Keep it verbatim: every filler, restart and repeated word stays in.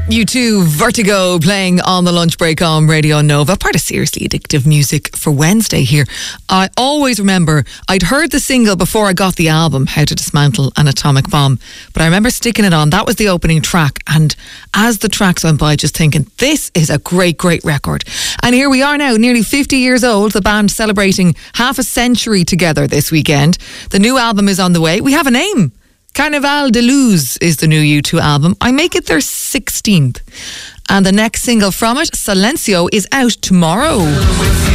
U two, Vertigo, playing on the lunch break on Radio Nova. Part of seriously addictive music for Wednesday here. I always remember I'd heard the single before I got the album, How to Dismantle an Atomic Bomb. But I remember sticking it on. That was the opening track. And as the tracks went by, just thinking, this is a great, great record. And here we are now, nearly fifty years old. The band celebrating half a century together this weekend. The new album is on the way. We have a name. Carnaval de Luz is the new U two album. I make it their sixteenth. And the next single from it, Silencio, is out tomorrow.